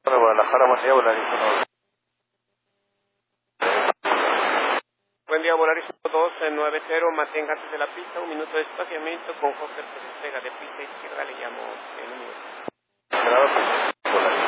Guadalajara, buen día, Volaris 1. Buen día, Volaris 1290, manténgase de la pista, un minuto de espaciamiento con Fokker que despega de pista izquierda, le llamo en un minuto.